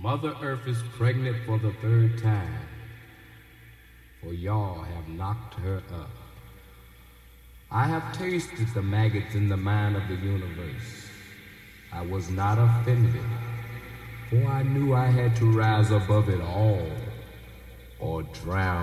Mother Earth is pregnant for the third time, for y'all have knocked her up. I have tasted the maggots in the mind of the universe. I was not offended, for I knew I had to rise above it all or drown.